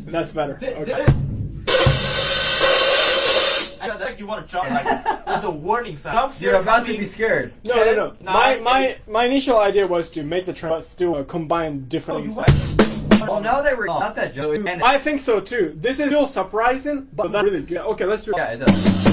That's better. Okay. I think you want to jump. Like, there's a warning sign. You're about to be scared. No. My initial idea was to make the trend, but still combine different. Well, now that we're not that joke. I think so too. This is still surprising, but that's really good. Okay, let's do it. Yeah, it does.